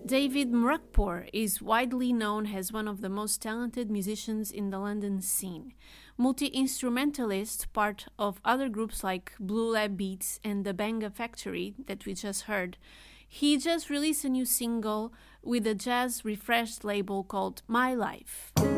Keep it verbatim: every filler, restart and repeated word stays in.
David Murukpour is widely known as one of the most talented musicians in the London scene. Multi-instrumentalist, part of other groups like Blue Lab Beats and the Banga Factory that we just heard, he just released a new single with a jazz refreshed label called My Life.